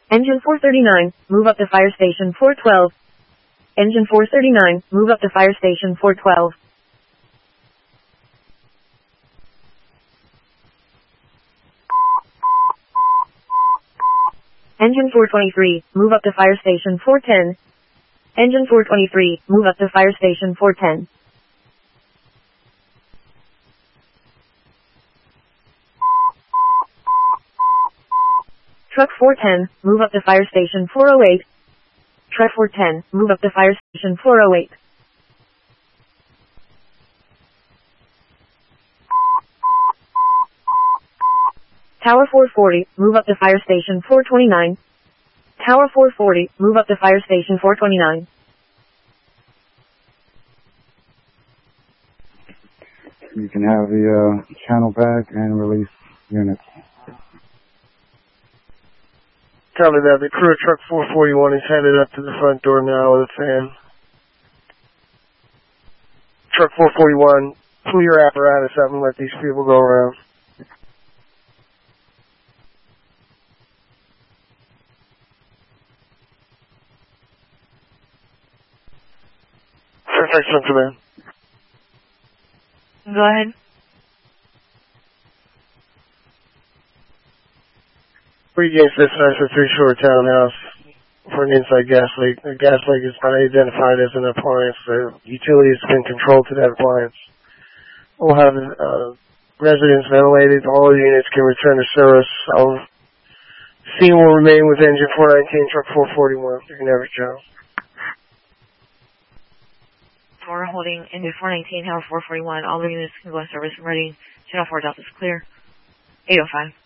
Engine 439, move up to fire station 412. Engine 439, move up to fire station 412. Engine 423, move up to fire station 410. Engine 423, move up to fire station 410. Truck 410, move up to fire station 408. Truck 410, move up to fire station 408. Tower 440, move up to fire station 429. Tower 440, move up to fire station 429. You can have the channel back and release units. Copy that. The crew of truck 441 is headed up to the front door now with a fan. Truck 441, pull your apparatus up and let these people go around. Fairfax on command. Go ahead. Regains dispatch for 3 Shore Townhouse for an inside gas leak. The gas leak is not identified as an appliance. The utility has been controlled to that appliance. We'll have residents ventilated. All the units can return to service. Scene will remain with engine 419, truck 441. You can have it, Joe. We're holding engine 419, Tower 441. All the units can go in service and ready. Channel 4 Delta is clear. 805.